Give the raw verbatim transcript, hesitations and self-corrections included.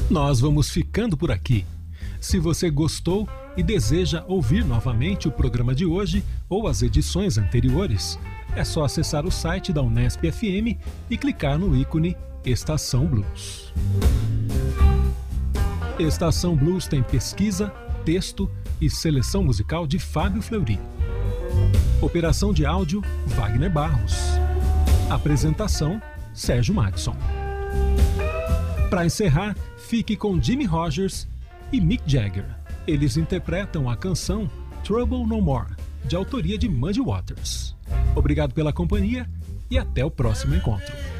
Nós vamos ficando por aqui. Se você gostou e deseja ouvir novamente o programa de hoje ou as edições anteriores, é só acessar o site da Unesp F M e clicar no ícone Estação Blues. Estação Blues tem pesquisa, texto e seleção musical de Fábio Fleury. Operação de áudio, Wagner Barros. Apresentação, Sérgio Madison. Para encerrar, fique com Jimmy Rogers e Mick Jagger. Eles interpretam a canção Trouble No More, de autoria de Muddy Waters. Obrigado pela companhia e até o próximo encontro.